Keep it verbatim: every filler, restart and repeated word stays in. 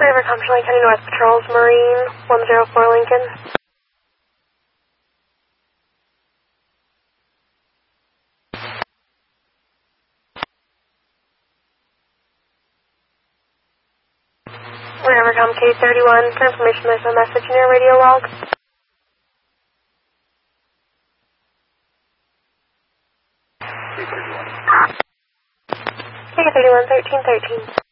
River Compton County North Patrols, Marine, one zero four Lincoln. Rivercom K thirty-one, for information there's a message in your radio log. K thirty-one, thirteen thirteen.